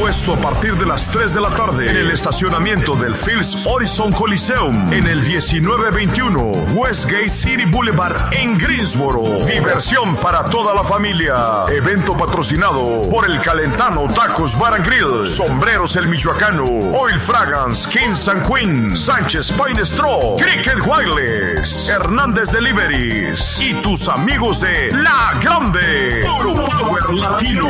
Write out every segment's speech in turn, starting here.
Todo esto a partir de las 3 de la tarde en el estacionamiento del Phillips Horizon Coliseum en el 1921 Westgate City Boulevard en Greensboro. Diversión para toda la familia. Evento patrocinado por El Calentano Tacos Bar and Grill, Sombreros El Michoacano, Oil Fragrance, Kings and Queen, Sánchez Pine Straw, Cricket Wireless, Hernández Deliveries y tus amigos de La Grande. Puro Power Latino.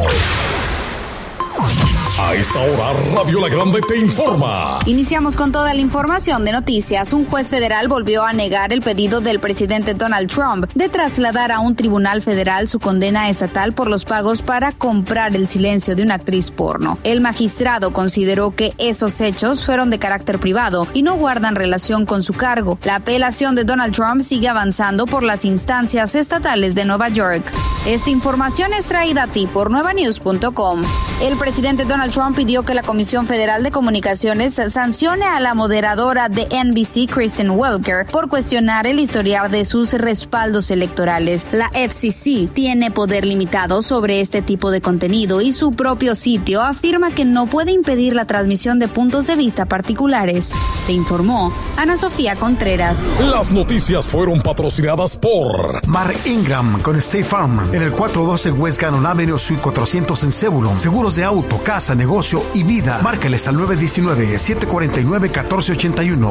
A esta hora, Radio La Grande te informa. Iniciamos con toda la información de noticias. Un juez federal volvió a negar el pedido del presidente Donald Trump de trasladar a un tribunal federal su condena estatal por los pagos para comprar el silencio de una actriz porno. El magistrado consideró que esos hechos fueron de carácter privado y no guardan relación con su cargo. La apelación de Donald Trump sigue avanzando por las instancias estatales de Nueva York. Esta información es traída a ti por nuevanews.com. El presidente Donald Trump pidió que la Comisión Federal de Comunicaciones sancione a la moderadora de NBC, Kristen Welker, por cuestionar el historial de sus respaldos electorales. La FCC tiene poder limitado sobre este tipo de contenido y su propio sitio afirma que no puede impedir la transmisión de puntos de vista particulares. Te informó Ana Sofía Contreras. Las noticias fueron patrocinadas por Mark Ingram con State Farm en el 412 West Gannon Avenue, Suite 400 en Zebulon. Seguros de auto, casa, negocio y vida. Márcales al 919-749-1481.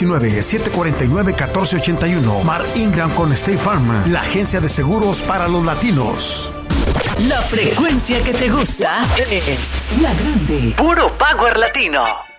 919-749-1481. Mark Ingram con State Farm, la agencia de seguros para los latinos. La frecuencia que te gusta es La Grande. Puro Power Latino.